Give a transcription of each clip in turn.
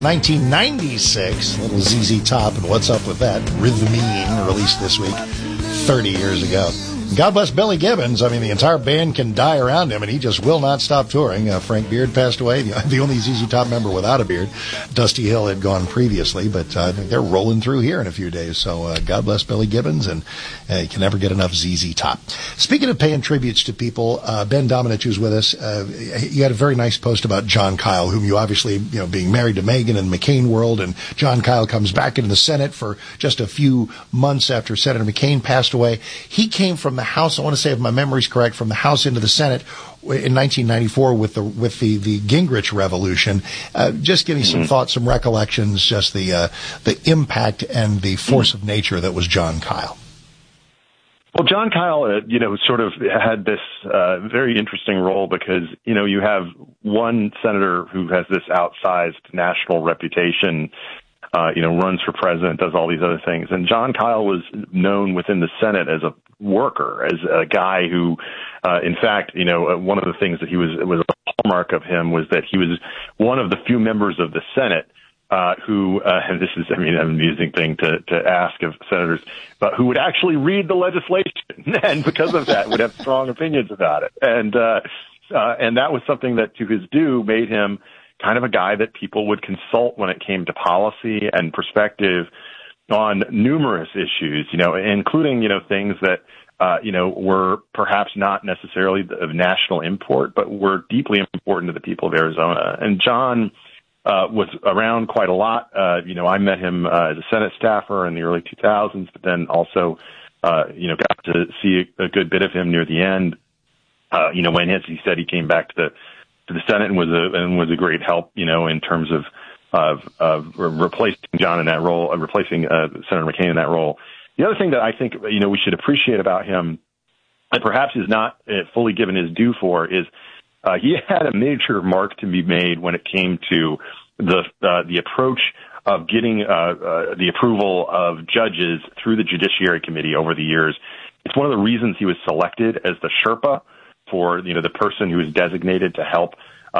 1996, little ZZ Top and What's Up With That, Rhythmine, released this week, 30 years ago. God bless Billy Gibbons. I mean, the entire band can die around him, and he just will not stop touring. Frank Beard passed away, the only ZZ Top member without a beard. Dusty Hill had gone previously, but I think they're rolling through here in a few days. So God bless Billy Gibbons, and you can never get enough ZZ Top. Speaking of paying tributes to people, Ben Domenech, who's with us, you had a very nice post about Jon Kyl, whom you obviously, being married to Megyn in the McCain world, and Jon Kyl comes back into the Senate for just a few months after Senator McCain passed away. He came from the House, I want to say, if my memory's correct, from the House into the Senate in 1994 with the Gingrich revolution. Just give me some thoughts, some recollections, just the impact and the force of nature that was Jon Kyl. Well, Jon Kyl, sort of had this very interesting role because, you have one senator who has this outsized national reputation, runs for president, does all these other things. And Jon Kyl was known within the Senate as a worker, as a guy who, in fact, one of the things that was a hallmark of him was that he was one of the few members of the Senate who, and this is, an amusing thing to ask of senators, but who would actually read the legislation, and because of that would have strong opinions about it. And that was something that, to his due, made him kind of a guy that people would consult when it came to policy and perspective on numerous issues, including, things that, were perhaps not necessarily of national import, but were deeply important to the people of Arizona. And John was around quite a lot. I met him as a Senate staffer in the early 2000s, but then also, got to see a good bit of him near the end. When, as he said, he came back to the Senate and was a great help, in terms of replacing John in that role, replacing Senator McCain in that role. The other thing that I think, we should appreciate about him, and perhaps is not fully given his due for, is he had a major mark to be made when it came to the approach of getting the approval of judges through the Judiciary Committee over the years. It's one of the reasons he was selected as the Sherpa for the person who is designated to help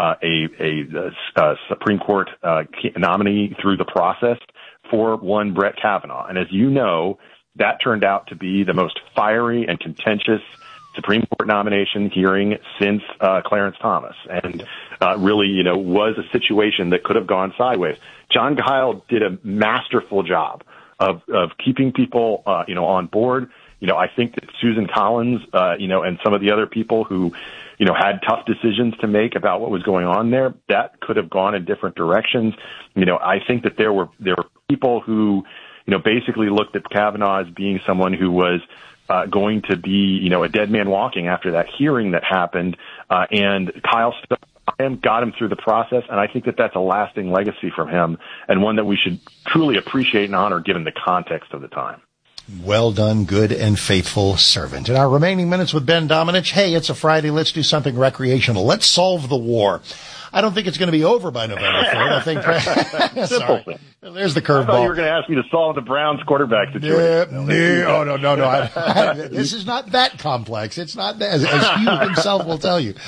a Supreme Court nominee through the process for one Brett Kavanaugh. And as you know, that turned out to be the most fiery and contentious Supreme Court nomination hearing since Clarence Thomas, and really, was a situation that could have gone sideways. Jon Kyl did a masterful job of keeping people, on board. I think that Susan Collins, and some of the other people who, had tough decisions to make about what was going on there, that could have gone in different directions. I think that there were people who, basically looked at Kavanaugh as being someone who was going to be, a dead man walking after that hearing that happened. And Kyl stuck by him, got him through the process. And I think that that's a lasting legacy from him, and one that we should truly appreciate and honor given the context of the time. Well done, good and faithful servant. In our remaining minutes with Ben Domenech, hey, it's a Friday. Let's do something recreational. Let's solve the war. I don't think it's going to be over by November 3rd. I think sorry. There's the curveball. I thought you were going to ask me to solve the Browns quarterback situation. No. This is not that complex. It's not that, as Hugh himself will tell you.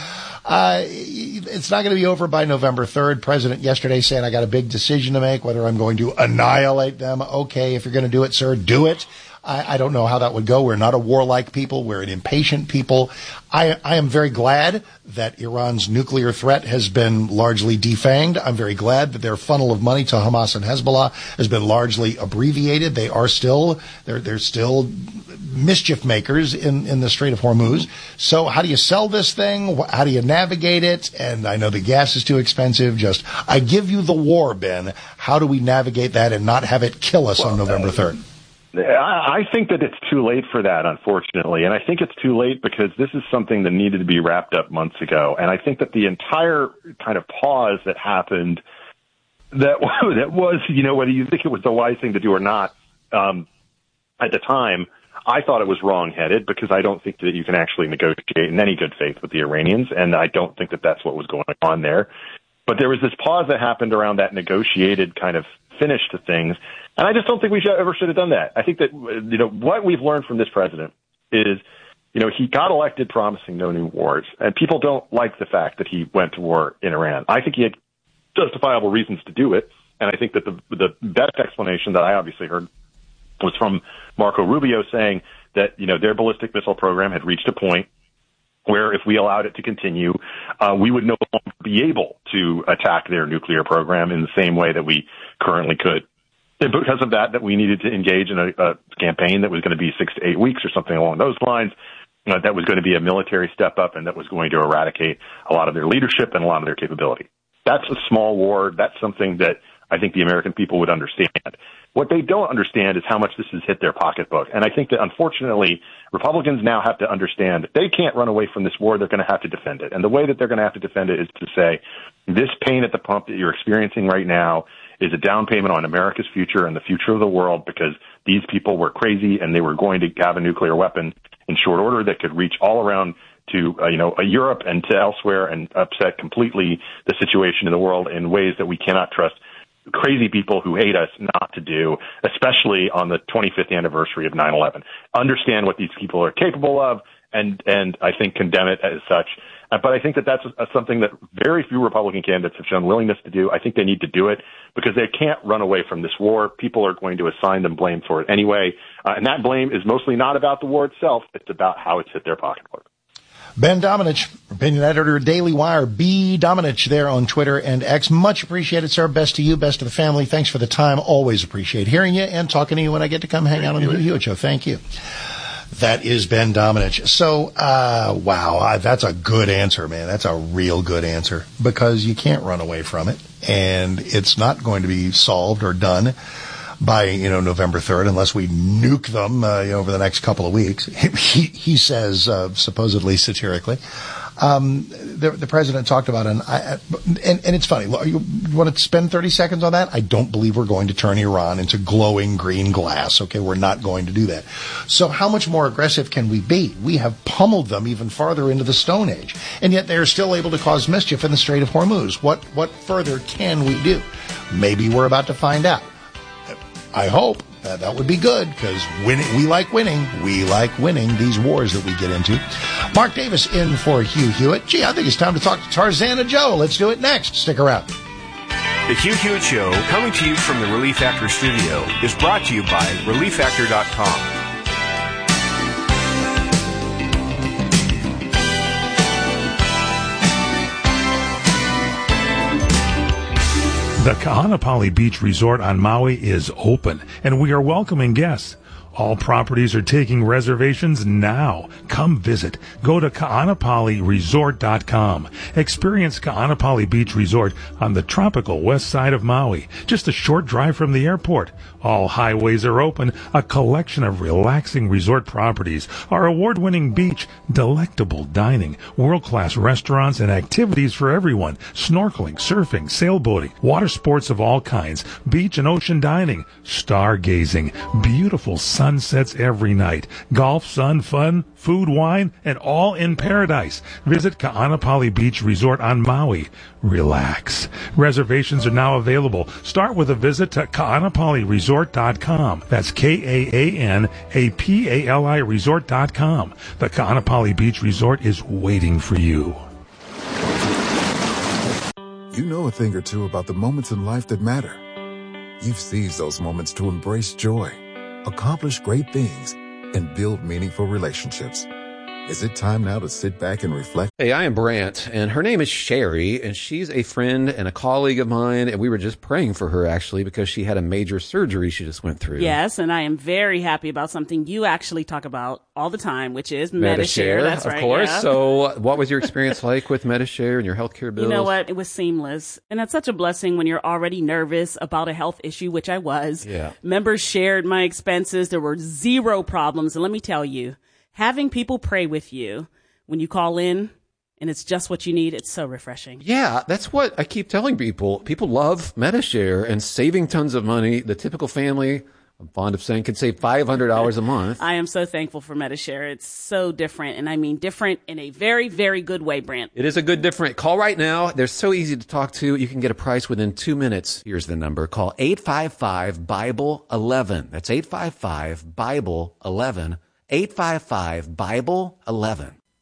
It's not going to be over by November 3rd. President yesterday said, I got a big decision to make, whether I'm going to annihilate them. Okay, if you're going to do it, sir, do it. I don't know how that would go. We're not a warlike people. We're an impatient people. I am very glad that Iran's nuclear threat has been largely defanged. I'm very glad that their funnel of money to Hamas and Hezbollah has been largely abbreviated. They are still, they're still mischief makers in the Strait of Hormuz. So how do you sell this thing? How do you navigate it? And I know the gas is too expensive. I give you the war, Ben. How do we navigate that and not have it kill us on November 3rd? I think that it's too late for that, unfortunately. And I think it's too late because this is something that needed to be wrapped up months ago. And I think that the entire kind of pause that happened, that was, whether you think it was the wise thing to do or not, at the time, I thought it was wrong-headed because I don't think that you can actually negotiate in any good faith with the Iranians. And I don't think that that's what was going on there. But there was this pause that happened around that negotiated kind of finish to things. And I just don't think we ever should have done that. I think that, what we've learned from this president is, he got elected promising no new wars, and people don't like the fact that he went to war in Iran. I think he had justifiable reasons to do it. And I think that the best explanation that I obviously heard was from Marco Rubio saying that, their ballistic missile program had reached a point where if we allowed it to continue, we would no longer be able to attack their nuclear program in the same way that we currently could. And because of that we needed to engage in a campaign that was going to be 6 to 8 weeks or something along those lines, that was going to be a military step up and that was going to eradicate a lot of their leadership and a lot of their capability. That's a small war. That's something that I think the American people would understand. What they don't understand is how much this has hit their pocketbook. And I think that, unfortunately, Republicans now have to understand that they can't run away from this war. They're going to have to defend it. And the way that they're going to have to defend it is to say, this pain at the pump that you're experiencing right now is a down payment on America's future and the future of the world, because these people were crazy and they were going to have a nuclear weapon in short order that could reach all around to Europe and to elsewhere and upset completely the situation in the world in ways that we cannot trust crazy people who hate us not to do, especially on the 25th anniversary of 9/11. Understand what these people are capable of and I think condemn it as such. But I think that that's something that very few Republican candidates have shown willingness to do. I think they need to do it because they can't run away from this war. People are going to assign them blame for it anyway. And that blame is mostly not about the war itself. It's about how it's hit their pocketbook. Ben Domenech, opinion editor, Daily Wire, B. Domenech there on Twitter and X. Much appreciated, sir. Best to you, best to the family. Thanks for the time. Always appreciate hearing you and talking to you when I get to come hang out on the Hugh Hewitt Show. Thank you. That is Ben Domenech. So, wow, that's a good answer, man. That's a real good answer because you can't run away from it, and it's not going to be solved or done by, November 3rd, unless we nuke them, over the next couple of weeks. He says, supposedly satirically. The president talked about and it's funny. You want to spend 30 seconds on that? I don't believe we're going to turn Iran into glowing green glass. Okay. We're not going to do that. So how much more aggressive can we be? We have pummeled them even farther into the Stone Age, and yet they're still able to cause mischief in the Strait of Hormuz. What further can we do? Maybe we're about to find out. I hope that would be good because we like winning. We like winning these wars that we get into. Mark Davis in for Hugh Hewitt. Gee, I think it's time to talk to Tarzana Joe. Let's do it next. Stick around. The Hugh Hewitt Show, coming to you from the Relief Factor studio, is brought to you by ReliefFactor.com. The Kahanapali Beach Resort on Maui is open, and we are welcoming guests. All properties are taking reservations now. Come visit. Go to KaanapaliResort.com. Experience Kaanapali Beach Resort on the tropical west side of Maui, just a short drive from the airport. All highways are open, a collection of relaxing resort properties, our award-winning beach, delectable dining, world-class restaurants and activities for everyone, snorkeling, surfing, sailboating, water sports of all kinds, beach and ocean dining, stargazing, beautiful sunsets every night, golf, sun, fun, food, wine, and all in paradise. Visit Kaanapali Beach Resort on Maui. Relax. Reservations are now available. Start with a visit to KaanapaliResort.com. That's KAANAPALI Resort.com. The Kaanapali Beach Resort is waiting for you. You know a thing or two about the moments in life that matter. You've seized those moments to embrace joy, accomplish great things, and build meaningful relationships. Is it time now to sit back and reflect? Hey, I am Brant, and her name is Sherry, and she's a friend and a colleague of mine, and we were just praying for her, actually, because she had a major surgery she just went through. Yes, and I am very happy about something you actually talk about all the time, which is Medi-Share. That's right. Of course. Yeah. So what was your experience like with Medi-Share and your healthcare bills? You know what? It was seamless. And that's such a blessing when you're already nervous about a health issue, which I was. Yeah. Members shared my expenses. There were zero problems. And let me tell you, having people pray with you when you call in and it's just what you need, it's so refreshing. Yeah, that's what I keep telling people. People love Medi-Share and saving tons of money. The typical family, I'm fond of saying, can save $500 a month. I am so thankful for Medi-Share. It's so different, and I mean different in a very, very good way, Brant. It is a good different. Call right now. They're so easy to talk to. You can get a price within 2 minutes. Here's the number. Call 855-BIBLE-11. That's 855-BIBLE-11. 855-BIBLE-11.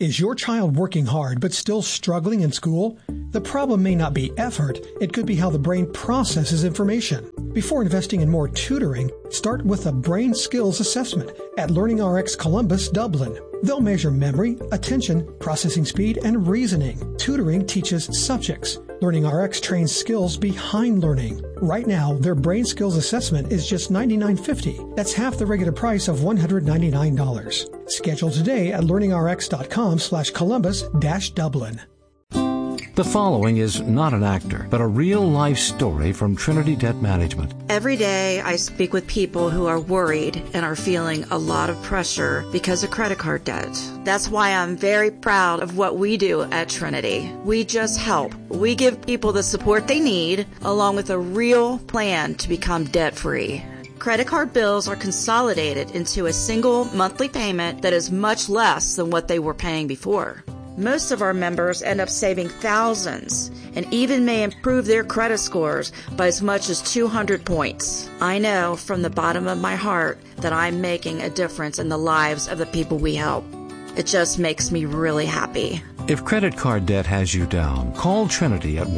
Is your child working hard but still struggling in school? The problem may not be effort, it could be how the brain processes information. Before investing in more tutoring, start with a brain skills assessment at LearningRx Columbus, Dublin. They'll measure memory, attention, processing speed, and reasoning. Tutoring teaches subjects. LearningRx trains skills behind learning. Right now, their brain skills assessment is just $99.50. That's half the regular price of $199. Schedule today at learningrx.com/Columbus-Dublin. The following is not an actor, but a real-life story from Trinity Debt Management. Every day I speak with people who are worried and are feeling a lot of pressure because of credit card debt. That's why I'm very proud of what we do at Trinity. We just help. We give people the support they need, along with a real plan to become debt-free. Credit card bills are consolidated into a single monthly payment that is much less than what they were paying before. Most of our members end up saving thousands and even may improve their credit scores by as much as 200 points. I know from the bottom of my heart that I'm making a difference in the lives of the people we help. It just makes me really happy. If credit card debt has you down, call Trinity at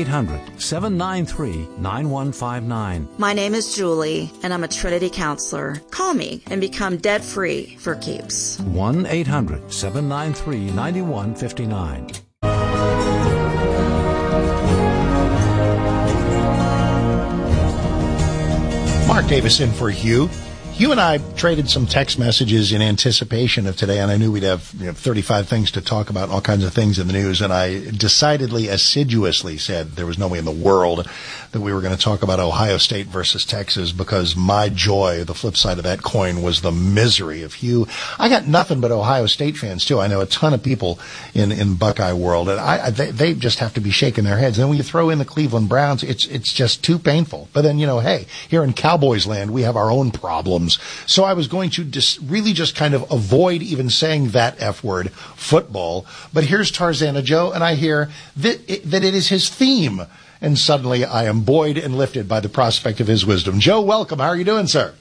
1-800-793-9159. My name is Julie, and I'm a Trinity counselor. Call me and become debt-free for keeps. 1-800-793-9159. Mark Davis in for Hugh. Hugh and I traded some text messages in anticipation of today, and I knew we'd have 35 things to talk about, all kinds of things in the news, and I decidedly, assiduously said there was no way in the world that we were going to talk about Ohio State versus Texas, because my joy, the flip side of that coin, was the misery of Hugh. I got nothing but Ohio State fans, too. I know a ton of people in Buckeye world, and they just have to be shaking their heads. And then when you throw in the Cleveland Browns, it's just too painful. But then, hey, here in Cowboys land, we have our own problems. So I was going to really just kind of avoid even saying that F word, football. But here's Tarzana Joe, and I hear that it is his theme. And suddenly I am buoyed and lifted by the prospect of his wisdom. Joe, welcome. How are you doing, sir?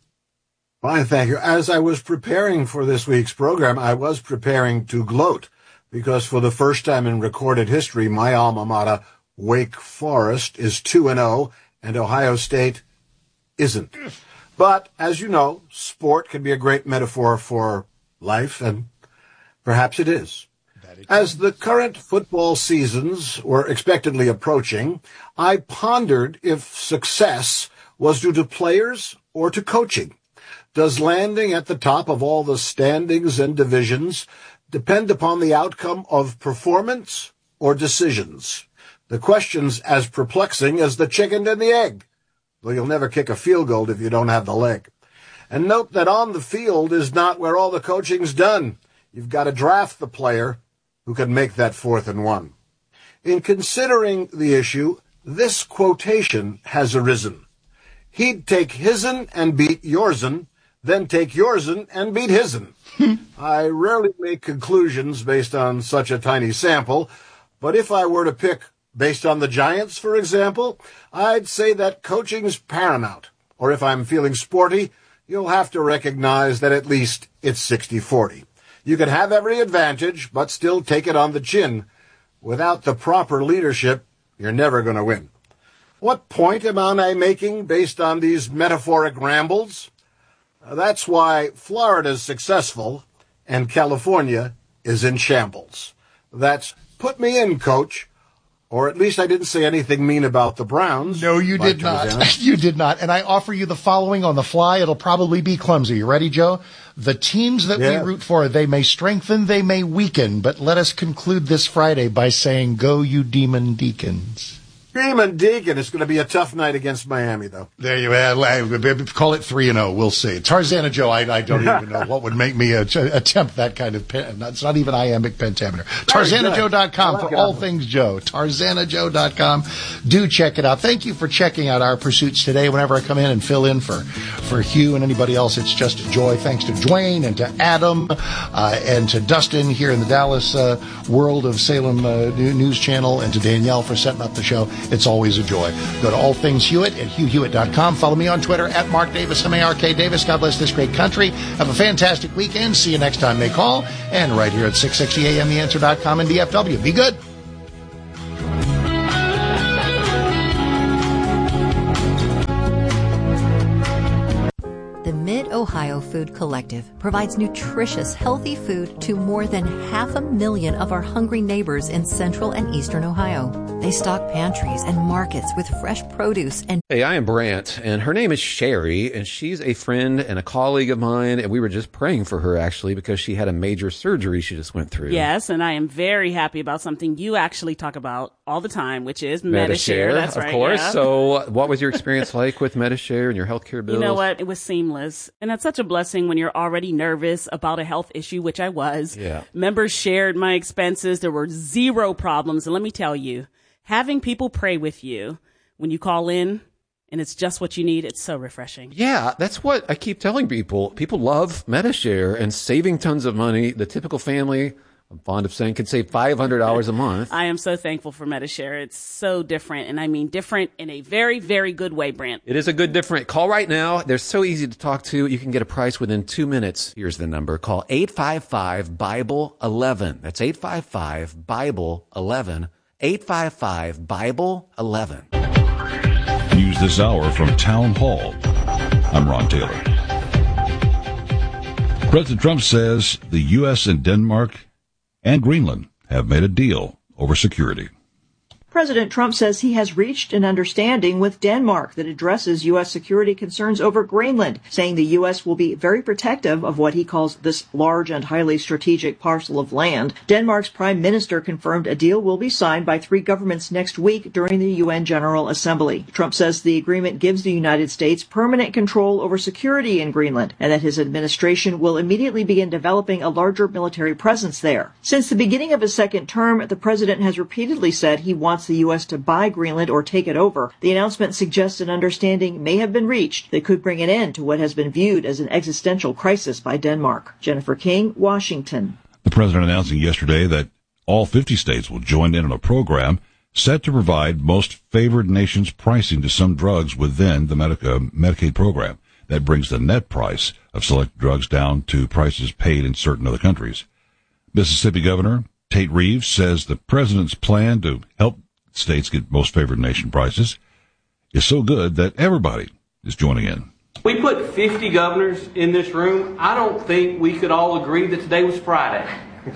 Fine, thank you. As I was preparing for this week's program, I was preparing to gloat, because for the first time in recorded history, my alma mater, Wake Forest, is 2-0, and Ohio State isn't. But, as you know, sport can be a great metaphor for life, and perhaps it is. As the current football seasons were expectedly approaching, I pondered if success was due to players or to coaching. Does landing at the top of all the standings and divisions depend upon the outcome of performance or decisions? The question's as perplexing as the chicken and the egg, though you'll never kick a field goal if you don't have the leg. And note that on the field is not where all the coaching's done. You've got to draft the player who can make that 4th and 1. In considering the issue, this quotation has arisen. He'd take his'n and beat your'n, then take your'n and beat his'n. I rarely make conclusions based on such a tiny sample, but if I were to pick based on the Giants, for example, I'd say that coaching's paramount. Or if I'm feeling sporty, you'll have to recognize that at least it's 60-40. You can have every advantage, but still take it on the chin. Without the proper leadership, you're never going to win. What point am I making based on these metaphoric rambles? That's why Florida's successful and California is in shambles. That's put me in, coach. Or at least I didn't say anything mean about the Browns. No, you did not. You did not. And I offer you the following on the fly. It'll probably be clumsy. You ready, Joe? The teams that we root for, they may strengthen, they may weaken, but let us conclude this Friday by saying, go you Demon Deacons. Demon Deacon. It's going to be a tough night against Miami, though. There you are. Call it 3-0. We'll see. Tarzana Joe, I don't even know what would make me attempt that kind of it's not even iambic pentameter. TarzanaJoe.com for all things Joe. TarzanaJoe.com. Do check it out. Thank you for checking out our pursuits today. Whenever I come in and fill in for Hugh and anybody else, it's just a joy. Thanks to Dwayne and to Adam and to Dustin here in the Dallas world of Salem News Channel, and to Danielle for setting up the show. It's always a joy. Go to All Things Hewitt at HughHewitt.com. Follow me on Twitter at Mark Davis, M-A-R-K Davis. God bless this great country. Have a fantastic weekend. See you next time they call. And right here at 660 AM, TheAnswer.com and DFW. Be good. The Mid-Ohio Food Collective provides nutritious, healthy food to more than 500,000 of our hungry neighbors in central and eastern Ohio. They stock pantries and markets with fresh produce and... Hey, I am Brant, and her name is Sherry, and she's a friend and a colleague of mine, and we were just praying for her, actually, because she had a major surgery she just went through. Yes, and I am very happy about something you actually talk about all the time, which is Medi-Share. That's right, of course. Yeah. So what was your experience like with Medi-Share and your healthcare bills? You know what? It was seamless. And that's such a blessing when you're already nervous about a health issue, which I was. Yeah. Members shared my expenses. There were zero problems. And let me tell you, having people pray with you when you call in and it's just what you need, it's so refreshing. Yeah, that's what I keep telling people. People love Medi-Share and saving tons of money. The typical family, I'm fond of saying, can save $500 a month. I am so thankful for Medi-Share. It's so different, and I mean different in a very, very good way, Brant. It is a good different. Call right now. They're so easy to talk to. You can get a price within 2 minutes. Here's the number. Call 855-BIBLE-11. That's 855-BIBLE-11. 855-BIBLE-11. News this hour from Town Hall. I'm Ron Taylor. President Trump says the U.S. and Denmark and Greenland have made a deal over security. President Trump says he has reached an understanding with Denmark that addresses U.S. security concerns over Greenland, saying the U.S. will be very protective of what he calls this large and highly strategic parcel of land. Denmark's prime minister confirmed a deal will be signed by 3 governments next week during the UN General Assembly. Trump says the agreement gives the United States permanent control over security in Greenland and that his administration will immediately begin developing a larger military presence there. Since the beginning of his second term, the president has repeatedly said he wants the U.S. to buy Greenland or take it over. The announcement suggests an understanding may have been reached that could bring an end to what has been viewed as an existential crisis by Denmark. Jennifer King, Washington. The president announcing yesterday that all 50 states will join in on a program set to provide most favored nations pricing to some drugs within the Medicaid program. That brings the net price of select drugs down to prices paid in certain other countries. Mississippi Governor Tate Reeves says the president's plan to help states get most favored nation prices is so good that everybody is joining in. We put 50 governors in this room. I don't think we could all agree that today was Friday.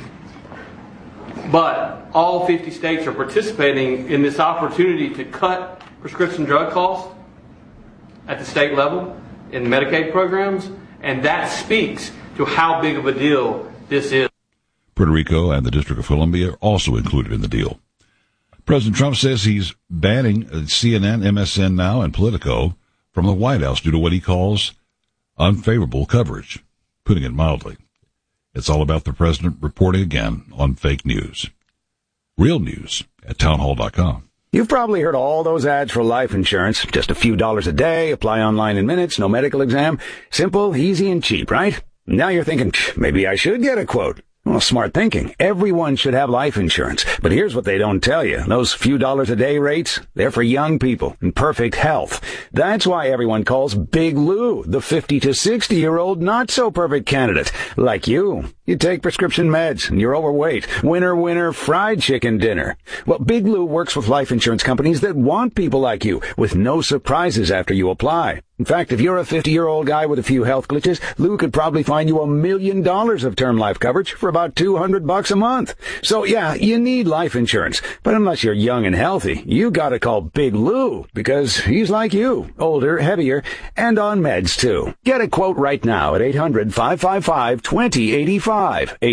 But all 50 states are participating in this opportunity to cut prescription drug costs at the state level in Medicaid programs, and that speaks to how big of a deal this is. Puerto Rico and the District of Columbia are also included in the deal. President Trump says he's banning CNN, MSN Now, and Politico from the White House due to what he calls unfavorable coverage, putting it mildly. It's all about the president reporting again on fake news. Real news at townhall.com. You've probably heard all those ads for life insurance. Just a few dollars a day, apply online in minutes, no medical exam. Simple, easy, and cheap, right? Now you're thinking, maybe I should get a quote. Well, smart thinking. Everyone should have life insurance. But here's what they don't tell you. Those few dollars a day rates, they're for young people in perfect health. That's why everyone calls Big Lou the 50 to 60-year-old not-so-perfect candidate. Like you. You take prescription meds and you're overweight. Winner, winner, fried chicken dinner. Well, Big Lou works with life insurance companies that want people like you with no surprises after you apply. In fact, if you're a 50-year-old guy with a few health glitches, Lou could probably find you $1 million of term life coverage for about $200 a month. So yeah, you need life insurance. But unless you're young and healthy, you gotta call Big Lou because he's like you, older, heavier, and on meds too. Get a quote right now at 800-555-2085.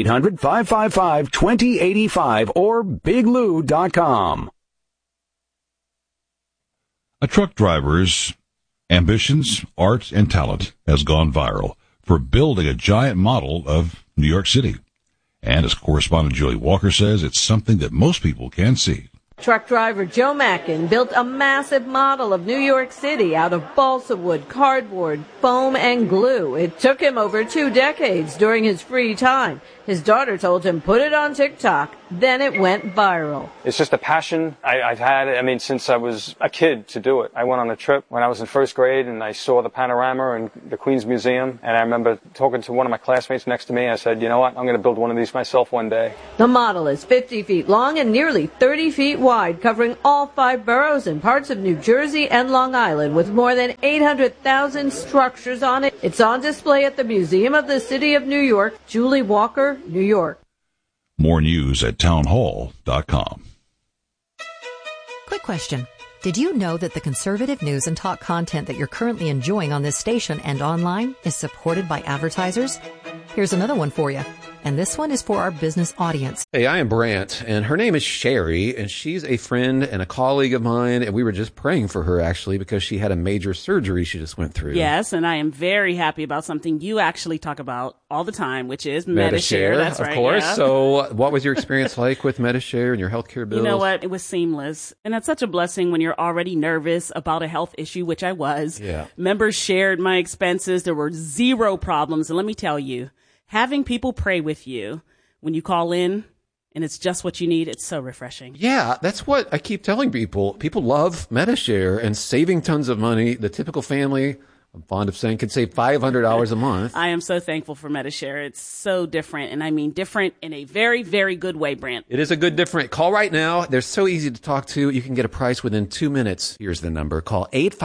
800-555-2085 or biglou.com. A truck driver's ambitions, art, and talent has gone viral for building a giant model of New York City. And as correspondent Julie Walker says, it's something that most people can see. Truck driver Joe Mackin built a massive model of New York City out of balsa wood, cardboard, foam, and glue. It took him over 2 decades during his free time. His daughter told him, put it on TikTok. Then it went viral. It's just a passion I've had, since I was a kid to do it. I went on a trip when I was in first grade and I saw the panorama and the Queens Museum. And I remember talking to one of my classmates next to me. I said, you know what, I'm going to build one of these myself one day. The model is 50 feet long and nearly 30 feet wide, covering all 5 boroughs and parts of New Jersey and Long Island, with more than 800,000 structures on it. It's on display at the Museum of the City of New York. Julie Walker, New York. More news at townhall.com. Quick question. Did you know that the conservative news and talk content that you're currently enjoying on this station and online is supported by advertisers? Here's another one for you. And this one is for our business audience. Hey, I am Brant, and her name is Sherry, and she's a friend and a colleague of mine, and we were just praying for her, actually, because she had a major surgery she just went through. Yes, and I am very happy about something you actually talk about all the time, which is Medi-Share. That's right. Of course. Yeah. So what was your experience like with Medi-Share and your healthcare bills? You know what? It was seamless. And that's such a blessing when you're already nervous about a health issue, which I was. Yeah. Members shared my expenses. There were 0 problems. And let me tell you, having people pray with you when you call in and it's just what you need, it's so refreshing. Yeah, that's what I keep telling people. People love Medi-Share and saving tons of money. The typical family, I'm fond of saying, can save $500 a month. I am so thankful for Medi-Share. It's so different, and I mean different in a very, very good way, Brant. It is a good different. Call right now. They're so easy to talk to. You can get a price within 2 minutes. Here's the number. Call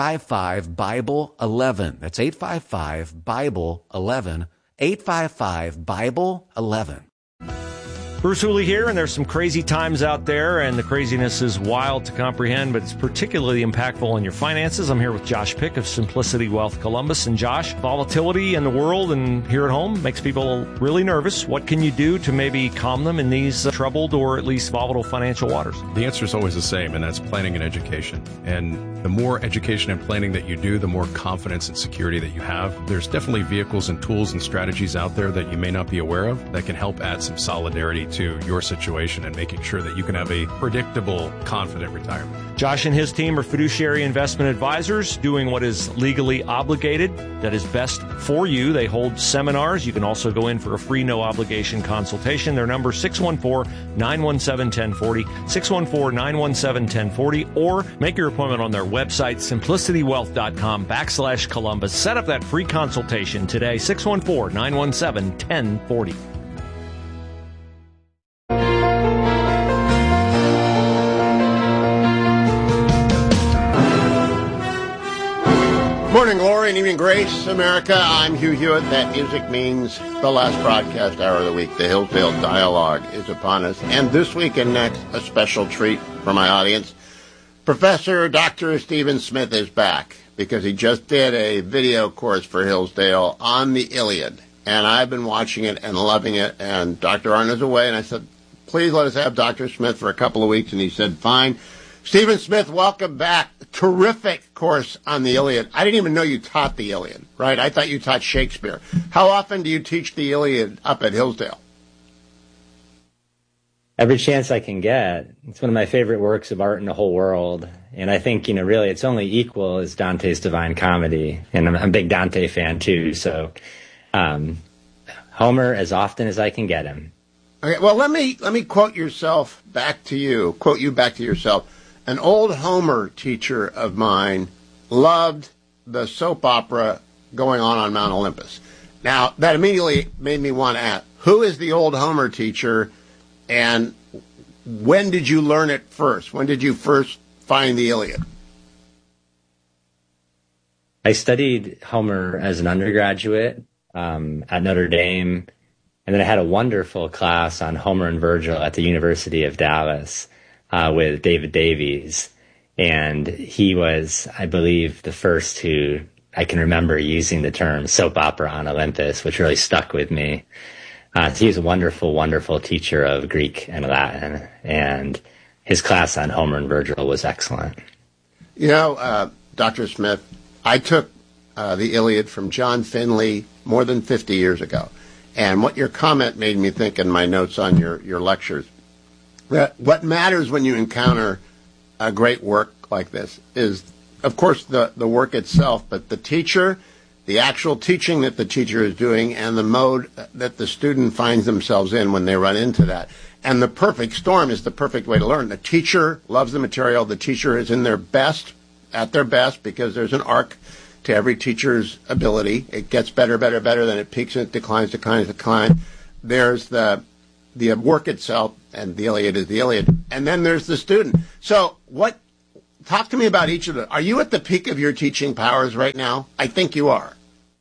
855-BIBLE-11. That's 855-BIBLE-11. 855-BIBLE-11. Bruce Hooley here, and there's some crazy times out there, and the craziness is wild to comprehend, but it's particularly impactful on your finances. I'm here with Josh Pick of Simplicity Wealth Columbus. And Josh, volatility in the world and here at home makes people really nervous. What can you do to maybe calm them in these troubled or at least volatile financial waters? The answer is always the same, and that's planning and education. And the more education and planning that you do, the more confidence and security that you have. There's definitely vehicles and tools and strategies out there that you may not be aware of that can help add some solidarity to your situation and making sure that you can have a predictable, confident retirement. Josh and his team are fiduciary investment advisors doing what is legally obligated, that is best for you. They hold seminars. You can also go in for a free, no-obligation consultation. Their number is 614-917-1040, 614-917-1040, or make your appointment on their website, simplicitywealth.com/Columbus. Set up that free consultation today, 614-917-1040. Morning glory and evening grace, America. I'm Hugh Hewitt. That music means the last broadcast hour of the week. The Hillsdale Dialogue is upon us. And this week and next, a special treat for my audience. Professor Dr. Stephen Smith is back because he just did a video course for Hillsdale on the Iliad. And I've been watching it and loving it. And Dr. Arndt is away. And I said, please let us have Dr. Smith for a couple of weeks. And he said, fine. Stephen Smith, welcome back. Terrific course on the Iliad. I didn't even know you taught the Iliad, right? I thought you taught Shakespeare. How often do you teach the Iliad up at Hillsdale? Every chance I can get. It's one of my favorite works of art in the whole world. And I think, really it's only equal as Dante's Divine Comedy. And I'm a big Dante fan too. So, Homer as often as I can get him. Okay, well, let me quote you back to yourself. An old Homer teacher of mine loved the soap opera going on Mount Olympus. Now, that immediately made me want to ask, who is the old Homer teacher, and when did you learn it first? When did you first find the Iliad? I studied Homer as an undergraduate at Notre Dame, and then I had a wonderful class on Homer and Virgil at the University of Dallas. With David Davies, and he was, I believe, the first who I can remember using the term soap opera on Olympus, which really stuck with me. He was a wonderful, wonderful teacher of Greek and Latin, and his class on Homer and Virgil was excellent. Dr. Smith, I took the Iliad from John Finley more than 50 years ago, and what your comment made me think in my notes on your lectures, what matters when you encounter a great work like this is, of course, the work itself, but the teacher, the actual teaching that the teacher is doing, and the mode that the student finds themselves in when they run into that. And the perfect storm is the perfect way to learn. The teacher loves the material. The teacher is at their best, because there's an arc to every teacher's ability. It gets better, then it peaks and it declines. There's the work itself, and the Iliad is the Iliad. And then there's the student. So talk to me about each of them. Are you at the peak of your teaching powers right now? I think you are.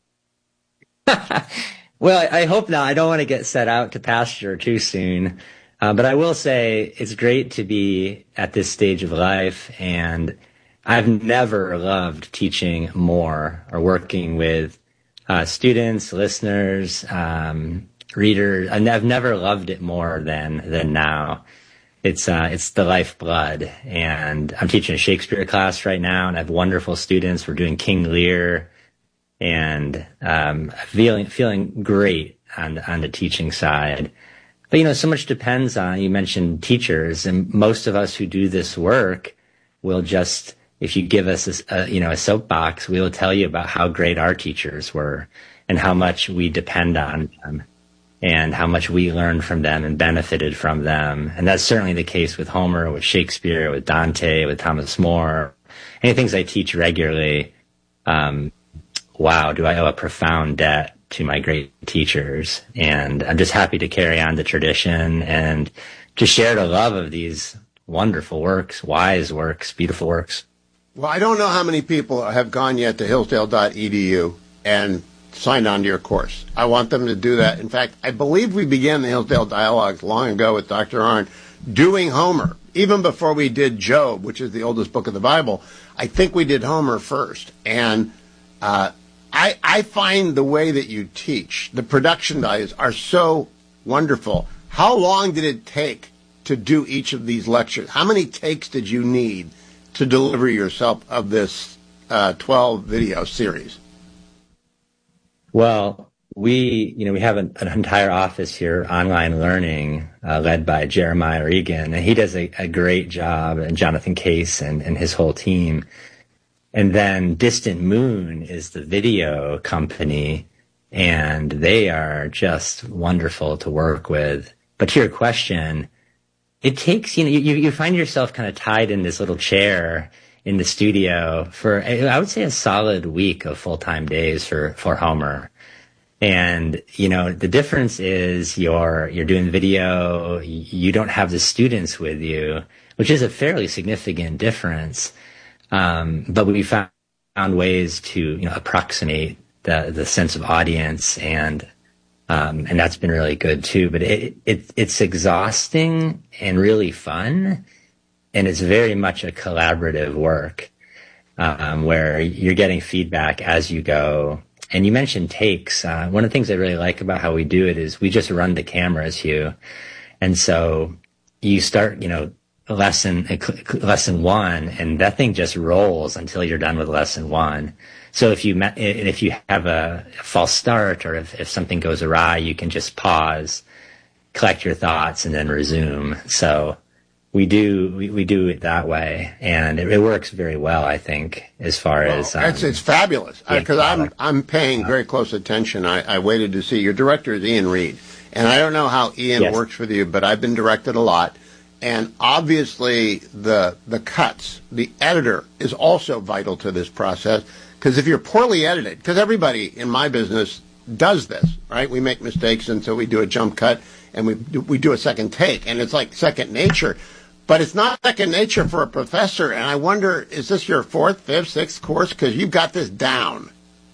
Well, I hope not. I don't want to get set out to pasture too soon. But I will say it's great to be at this stage of life, and I've never loved teaching more or working with students, listeners, readers. I've never loved it more than now. It's the lifeblood, and I'm teaching a Shakespeare class right now, and I have wonderful students. We're doing King Lear, and feeling great on the teaching side. But, so much depends on, you mentioned teachers, and most of us who do this work will just, if you give us a soapbox, we will tell you about how great our teachers were and how much we depend on them and how much we learned from them and benefited from them. And that's certainly the case with Homer, with Shakespeare, with Dante, with Thomas More. Any things I teach regularly, wow, do I owe a profound debt to my great teachers. And I'm just happy to carry on the tradition and to share the love of these wonderful works, wise works, beautiful works. Well, I don't know how many people have gone yet to hillsdale.edu and signed on to your course. I want them to do that. In fact, I believe we began the Hillsdale Dialogues long ago with Dr. Arnn doing Homer. Even before we did Job, which is the oldest book of the Bible, I think we did Homer first. And I find the way that you teach, the production values are so wonderful. How long did it take to do each of these lectures? How many takes did you need to deliver yourself of this 12 video series? Well, we have an entire office here, online learning, led by Jeremiah Regan, and he does a great job, and Jonathan Case and his whole team. And then Distant Moon is the video company, and they are just wonderful to work with. But to your question, it takes, you find yourself kind of tied in this little chair in the studio for, I would say, a solid week of full-time days for Homer. And, the difference is you're doing video, you don't have the students with you, which is a fairly significant difference. But we found ways to, approximate the sense of audience, and that's been really good too. But it's exhausting and really fun, and it's very much a collaborative work, where you're getting feedback as you go. And you mentioned takes. One of the things I really like about how we do it is we just run the cameras, Hugh. And so you start, lesson one, and that thing just rolls until you're done with lesson one. So if you have a false start, or if something goes awry, you can just pause, collect your thoughts, and then resume. So we do it that way, and it works very well, I think, as far as it's fabulous, because I'm paying very close attention. I waited to see your director is Ian Reed, and I don't know how Ian works with you, but I've been directed a lot. And obviously, the cuts, the editor is also vital to this process, because if you're poorly edited, because everybody in my business does this, right? We make mistakes, and so we do a jump cut, and we do a second take, and it's like second nature. But it's not second nature for a professor, and I wonder, is this your fourth, fifth, sixth course? Because you've got this down.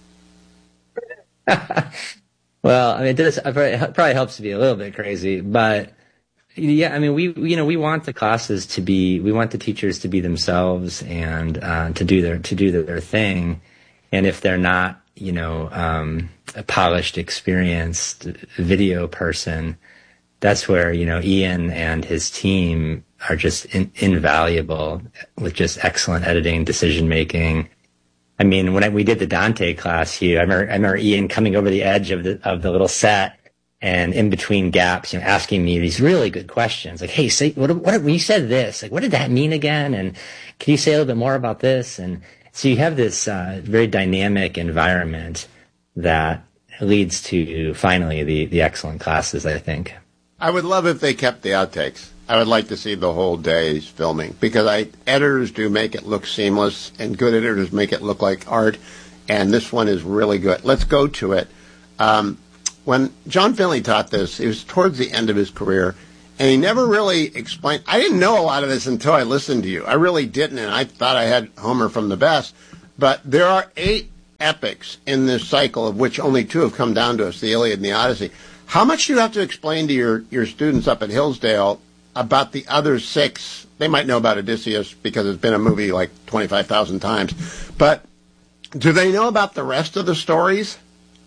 Well, it probably helps to be a little bit crazy, but... Yeah, we want the classes to be, we want the teachers to be themselves and to do their thing. And if they're not, a polished, experienced video person, that's where, Ian and his team are just invaluable with just excellent editing, decision making. I mean, when we did the Dante class, Hugh, I remember Ian coming over the edge of the little set, and in between gaps, asking me these really good questions, like, "Hey, say what when you said this, like, what did that mean again? And can you say a little bit more about this?" And so you have this very dynamic environment that leads to finally the excellent classes, I think. I would love if they kept the outtakes. I would like to see the whole day's filming, because editors do make it look seamless, and good editors make it look like art, and this one is really good. Let's go to it. When John Finley taught this, it was towards the end of his career, and he never really explained. I didn't know a lot of this until I listened to you. I really didn't, and I thought I had Homer from the best. But there are 8 epics in this cycle, of which only 2 have come down to us, the Iliad and the Odyssey. How much do you have to explain to your students up at Hillsdale about the other 6? They might know about Odysseus because it's been a movie like 25,000 times. But do they know about the rest of the stories?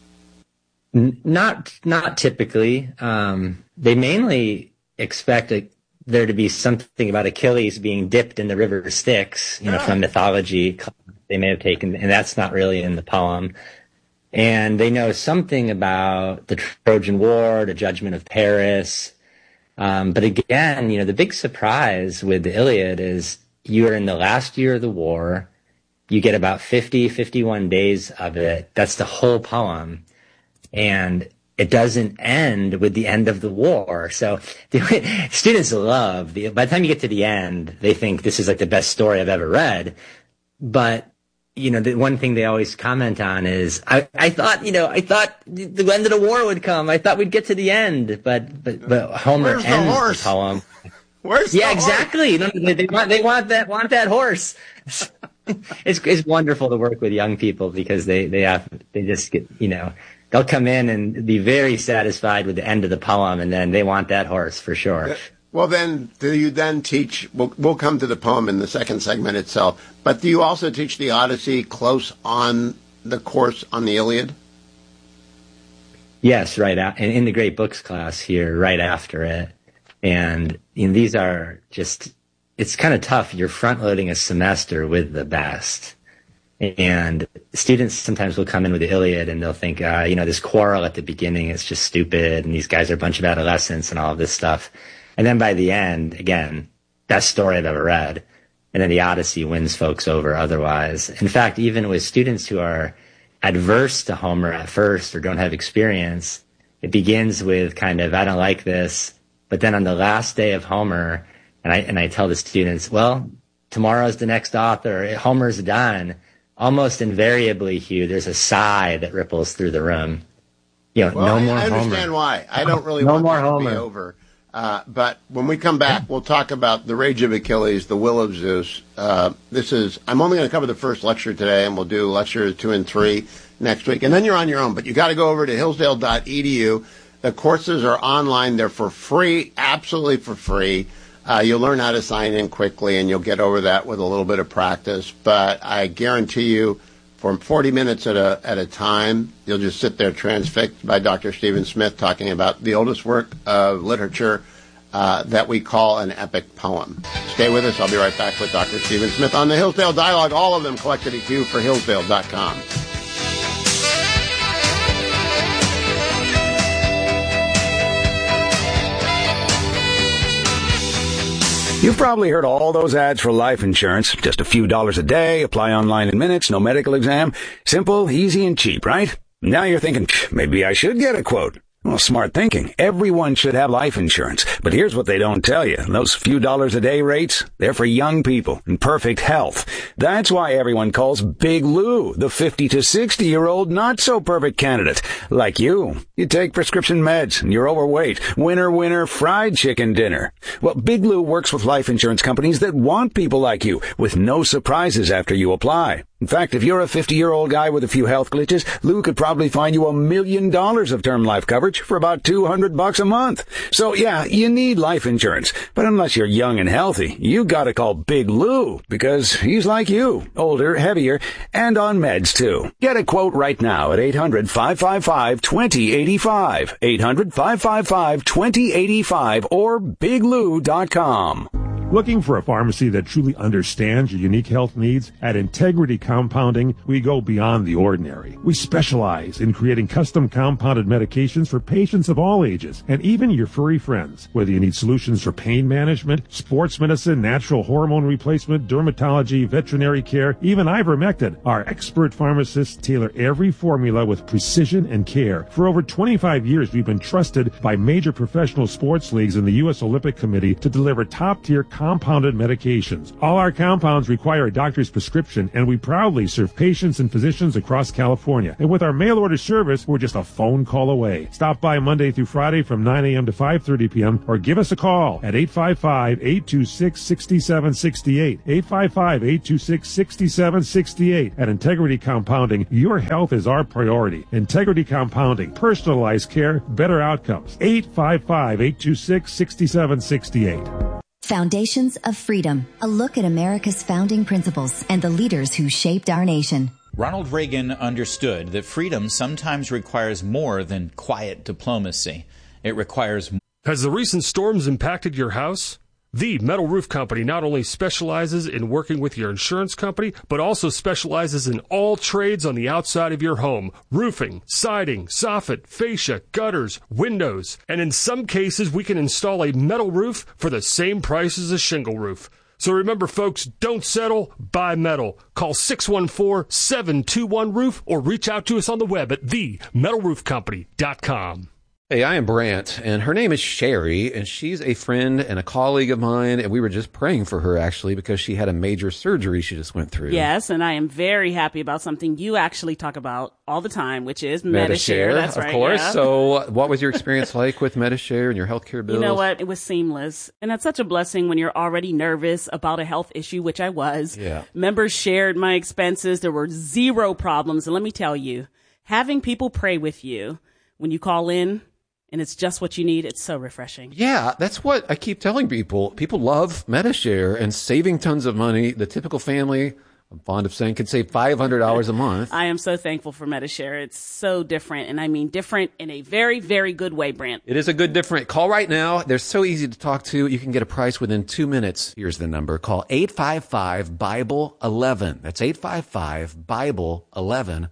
Not typically. They mainly expect there to be something about Achilles being dipped in the river Styx, from mythology they may have taken, and that's not really in the poem. And they know something about the Trojan War, the Judgment of Paris. But again, the big surprise with the Iliad is you are in the last year of the war. You get about 51 days of it. That's the whole poem. And it doesn't end with the end of the war. So students love by the time you get to the end, they think this is like the best story I've ever read. But, the one thing they always comment on is, I thought the end of the war would come. I thought we'd get to the end, but Homer ends the poem. Where's the horse? Exactly. They want that horse. It's wonderful to work with young people because they just get, they'll come in and be very satisfied with the end of the poem, and then they want that horse for sure. Well, then, do you then teach, we'll come to the poem in the second segment itself, but do you also teach the Odyssey close on the course on the Iliad? Yes, right. In the Great Books class here, right after it. And these are just, it's kind of tough. You're front-loading a semester with the best. And students sometimes will come in with the Iliad and they'll think, this quarrel at the beginning is just stupid, and these guys are a bunch of adolescents and all of this stuff. And then by the end, again, best story I've ever read. And then the Odyssey wins folks over otherwise. In fact, even with students who are adverse to Homer at first or don't have experience, it begins with kind of, I don't like this. But then on the last day of Homer, and I tell the students, well, tomorrow's the next author. Homer's done. Almost invariably, Hugh, there's a sigh that ripples through the room. No more Homer. I understand why. I don't really want that to be over. But when we come back, we'll talk about The Rage of Achilles, The Will of Zeus. I'm only going to cover the first lecture today, and we'll do lectures 2 and 3 next week. And then you're on your own. But you got to go over to hillsdale.edu. The courses are online. They're for free, absolutely for free. You'll learn how to sign in quickly, and you'll get over that with a little bit of practice. But I guarantee you, for 40 minutes at a time, you'll just sit there transfixed by Dr. Stephen Smith talking about the oldest work of literature that we call an epic poem. Stay with us. I'll be right back with Dr. Stephen Smith on the Hillsdale Dialogue, all of them collected at you for Hillsdale.com. You've probably heard all those ads for life insurance. Just a few dollars a day, apply online in minutes, no medical exam. Simple, easy, and cheap, right? Now you're thinking, maybe I should get a quote. Well, smart thinking. Everyone should have life insurance. But here's what they don't tell you. Those few dollars a day rates, they're for young people in perfect health. That's why everyone calls Big Lou the 50 to 60-year-old not-so-perfect candidate. Like you. You take prescription meds and you're overweight. Winner, fried chicken dinner. Well, Big Lou works with life insurance companies that want people like you with no surprises after you apply. In fact, if you're a 50-year-old guy with a few health glitches, Lou could probably find you $1 million of term life coverage for about $200 a month. So yeah, you need life insurance. But unless you're young and healthy, you gotta call Big Lou, because he's like you, older, heavier, and on meds too. Get a quote right now at 800-555-2085, 800-555-2085, or biglou.com. Looking for a pharmacy that truly understands your unique health needs? At Integrity Compounding, we go beyond the ordinary. We specialize in creating custom compounded medications for patients of all ages, and even your furry friends. Whether you need solutions for pain management, sports medicine, natural hormone replacement, dermatology, veterinary care, even ivermectin, our expert pharmacists tailor every formula with precision and care. For over 25 years, we've been trusted by major professional sports leagues and the U.S. Olympic Committee to deliver top-tier compounded medications. All our compounds require a doctor's prescription, and we proudly serve patients and physicians across California. And with our mail-order service, we're just a phone call away. Stop by Monday through Friday from 9 a.m. to 5:30 p.m. or give us a call at 855-826-6768. 855-826-6768. At Integrity Compounding, your health is our priority. Integrity Compounding, personalized care, better outcomes. 855-826-6768. Foundations of Freedom, a look at America's founding principles and the leaders who shaped our nation. Ronald Reagan understood that freedom sometimes requires more than quiet diplomacy. It requires more. Has the recent storms impacted your house? The Metal Roof Company not only specializes in working with your insurance company, but also specializes in all trades on the outside of your home. Roofing, siding, soffit, fascia, gutters, windows. And in some cases, we can install a metal roof for the same price as a shingle roof. So remember, folks, don't settle, buy metal. Call 614-721-ROOF or reach out to us on the web at themetalroofcompany.com. Hey, I am Brant, and her name is Sherry, and she's a friend and a colleague of mine, and we were just praying for her, actually, because she had a major surgery she just went through. Yes, and I am very happy about something you actually talk about all the time, which is Medi-Share. That's right, of course. Yeah. So what was your experience like with Medi-Share and your healthcare bills? You know what? It was seamless. And that's such a blessing when you're already nervous about a health issue, which I was. Yeah. Members shared my expenses. There were zero problems. And let me tell you, having people pray with you when you call in, and it's just what you need, it's so refreshing. Yeah, that's what I keep telling people. People love Medi-Share and saving tons of money. The typical family, I'm fond of saying, can save $500 a month. I am so thankful for Medi-Share. It's so different, and I mean different in a very, very good way, Brant. It is a good different. Call right now. They're so easy to talk to. You can get a price within 2 minutes. Here's the number. Call 855-BIBLE-11. That's 855-BIBLE-11.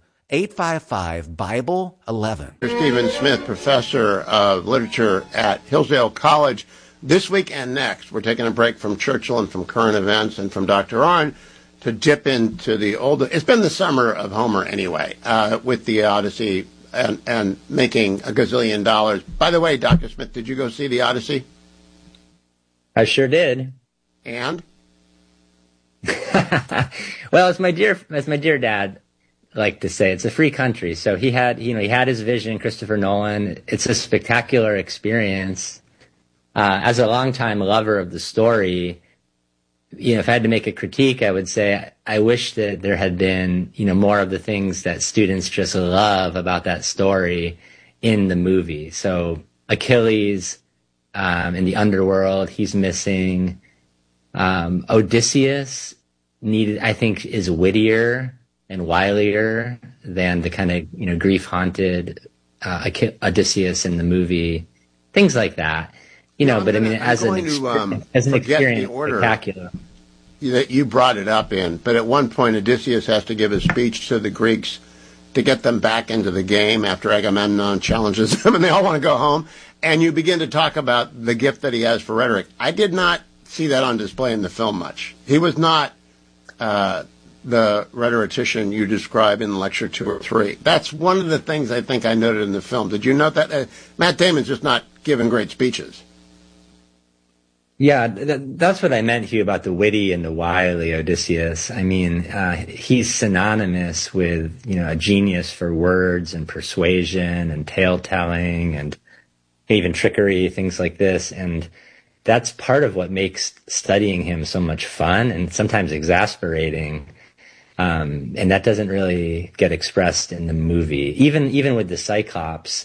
855-BIBLE-11. Stephen Smith, professor of literature at Hillsdale College. This week and next, we're taking a break from Churchill and from current events and from Dr. Arnn to dip into the old. It's been the summer of Homer anyway, with the Odyssey and making a gazillion dollars. By the way, Dr. Smith, did you go see the Odyssey? I sure did. And? Well, as my dear dad like to say, it's a free country. So he had his vision, Christopher Nolan. It's a spectacular experience. As a longtime lover of the story, if I had to make a critique, I would say I wish that there had been, more of the things that students just love about that story in the movie. So Achilles, in the underworld, he's missing. Odysseus is wittier and wilier than the kind of, grief-haunted Odysseus in the movie. Things like that. But I mean, as an experience, spectacular. That you brought it up in, but at one point Odysseus has to give a speech to the Greeks to get them back into the game after Agamemnon challenges them and they all want to go home. And you begin to talk about the gift that he has for rhetoric. I did not see that on display in the film much. He was not the rhetorician you describe in lecture 2 or 3. That's one of the things I think I noted in the film. Did you note that? Matt Damon's just not giving great speeches. Yeah, that's what I meant, Hugh, about the witty and the wily Odysseus. I mean, he's synonymous with, a genius for words and persuasion and tale-telling and even trickery, things like this. And that's part of what makes studying him so much fun and sometimes exasperating. And that doesn't really get expressed in the movie. Even with the Cyclops,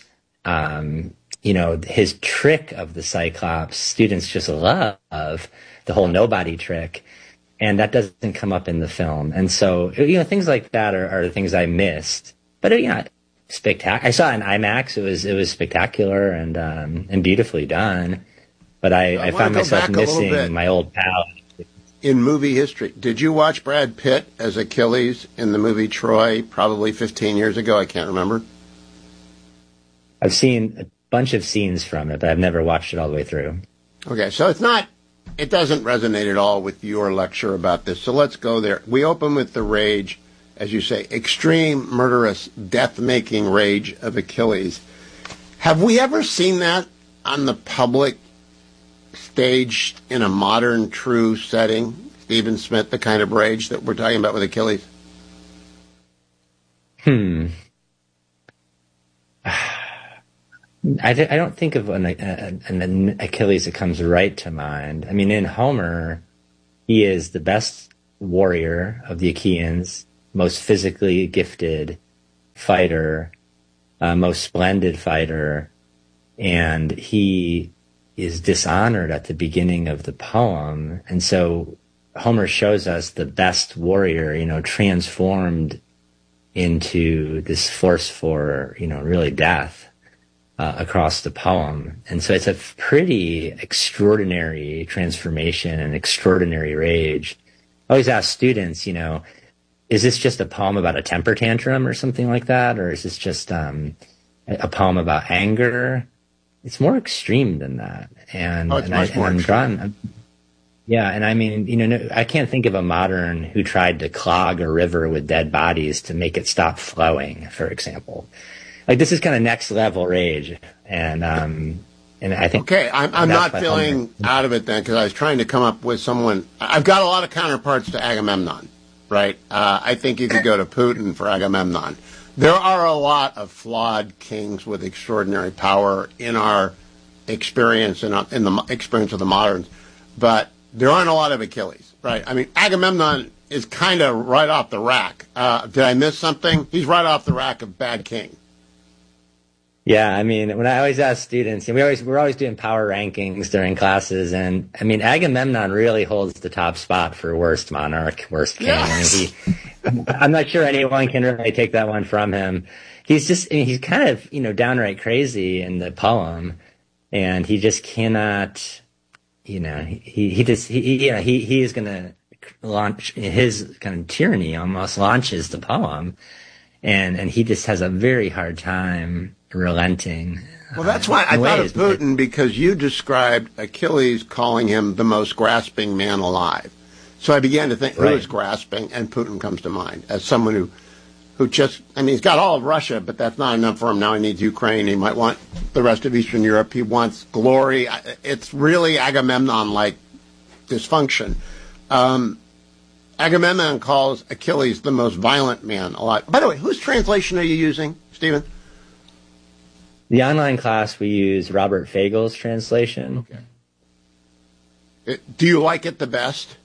his trick of the Cyclops, students just love the whole nobody trick. And that doesn't come up in the film. And so, things like that are the things I missed. But, spectacular. I saw it in IMAX. It was spectacular and beautifully done. But I found myself missing my old pal. In movie history, did you watch Brad Pitt as Achilles in the movie Troy probably 15 years ago? I can't remember. I've seen a bunch of scenes from it, but I've never watched it all the way through. Okay, so it doesn't resonate at all with your lecture about this. So let's go there. We open with the rage, as you say, extreme, murderous, death-making rage of Achilles. Have we ever seen that on the public stage in a modern, true setting? Stephen Smith, the kind of rage that we're talking about with Achilles? I don't think of an Achilles that comes right to mind. I mean, in Homer, he is the best warrior of the Achaeans, most physically gifted fighter, most splendid fighter, and he is dishonored at the beginning of the poem. And so Homer shows us the best warrior, transformed into this force for, really death across the poem. And so it's a pretty extraordinary transformation and extraordinary rage. I always ask students, is this just a poem about a temper tantrum or something like that? Or is this just a poem about anger? It's more extreme than that. And I'm drawn. Yeah, and I mean, I can't think of a modern who tried to clog a river with dead bodies to make it stop flowing, for example. Like, this is kind of next level rage. And I think. Okay, I'm not feeling out of it then, because I was trying to come up with someone. I've got a lot of counterparts to Agamemnon, right? I think you could go to Putin for Agamemnon. There are a lot of flawed kings with extraordinary power in our experience and in the experience of the moderns, but there aren't a lot of Achilles, right? I mean, Agamemnon is kind of right off the rack. Did I miss something? He's right off the rack of bad king. Yeah, I mean, when I always ask students, we're always doing power rankings during classes, and I mean, Agamemnon really holds the top spot for worst monarch, worst king. Yes. I mean, I'm not sure anyone can really take that one from him. He's kind of, downright crazy in the poem, and he just cannot, he is going to launch his kind of tyranny, almost launches the poem, and he just has a very hard time relenting. Well, that's why I thought of Putin, because you described Achilles calling him the most grasping man alive. So I began to think, who is grasping? And Putin comes to mind as someone who just, he's got all of Russia, but that's not enough for him. Now he needs Ukraine. He might want the rest of Eastern Europe. He wants glory. It's really Agamemnon-like dysfunction. Agamemnon calls Achilles the most violent man alive. By the way, whose translation are you using, Stephen? The online class, we use Robert Fagel's translation. Okay. Do you like it the best?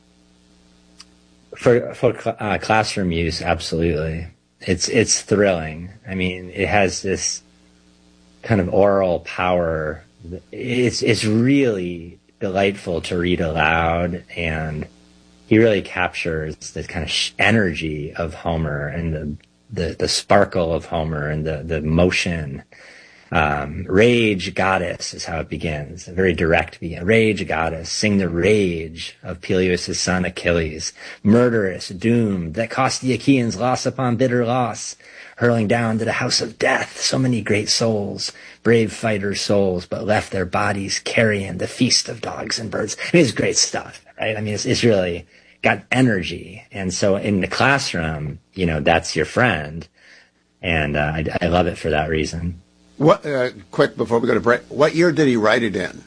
For classroom use, absolutely. It's thrilling. I mean, it has this kind of oral power. It's really delightful to read aloud, and he really captures the kind of energy of Homer and the sparkle of Homer and the motion. Rage goddess is how it begins. A very direct begin. Rage goddess, sing the rage of Peleus' son Achilles. Murderous, doomed, that cost the Achaeans loss upon bitter loss. Hurling down to the house of death so many great souls, brave fighters' souls, but left their bodies carrying the feast of dogs and birds. I mean, it's great stuff, right? I mean, it's really got energy. And so in the classroom, that's your friend. And I love it for that reason. What? Quick, before we go to break, what year did he write it in?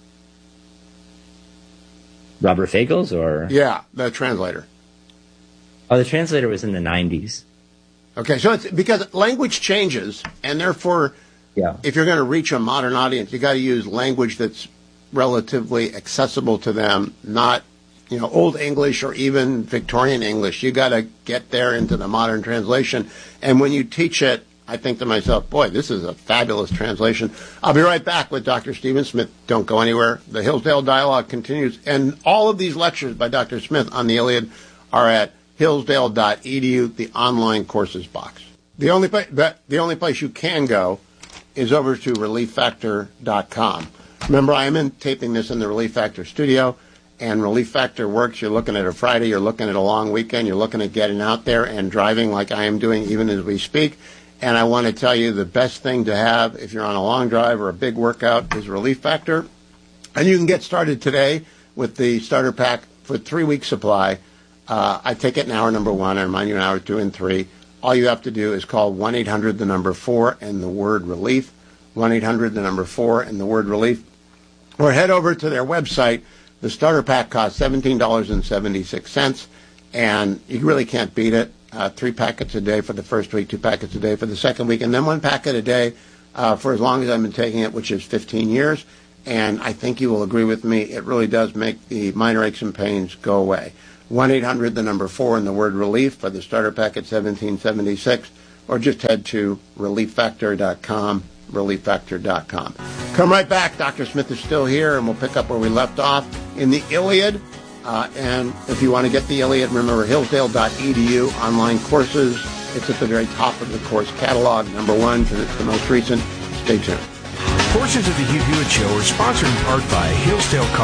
Robert Fagel's, or? Yeah, the translator. Oh, the translator was in the 90s. Okay, so it's because language changes, and therefore, if you're going to reach a modern audience, you got to use language that's relatively accessible to them, not, Old English or even Victorian English. You got to get there into the modern translation, and when you teach it, I think to myself, boy, this is a fabulous translation. I'll be right back with Dr. Stephen Smith. Don't go anywhere. The Hillsdale Dialogue continues. And all of these lectures by Dr. Smith on the Iliad are at hillsdale.edu, the online courses box. The only place you can go is over to relieffactor.com. Remember, I am taping this in the Relief Factor studio, and Relief Factor works. You're looking at a Friday, you're looking at a long weekend, you're looking at getting out there and driving like I am doing even as we speak. And I want to tell you the best thing to have if you're on a long drive or a big workout is Relief Factor. And you can get started today with the starter pack for 3-week supply. I take it in hour number 1. I remind you in hour 2 and 3. All you have to do is call 1-800-4 and the word relief. 1-800-4 and the word relief. Or head over to their website. The starter pack costs $17.76, and you really can't beat it. 3 packets a day for the first week, 2 packets a day for the second week, and then 1 packet a day for as long as I've been taking it, which is 15 years. And I think you will agree with me. It really does make the minor aches and pains go away. 1-800-4 and the word relief for the starter pack at $17.76, or just head to relieffactor.com, relieffactor.com. Come right back. Dr. Smith is still here, and we'll pick up where we left off in the Iliad. And if you want to get the Iliad, remember hillsdale.edu, online courses. It's at the very top of the course catalog, number 1, because it's the most recent. Stay tuned. Portions of the Hugh Hewitt Show are sponsored in part by Hillsdale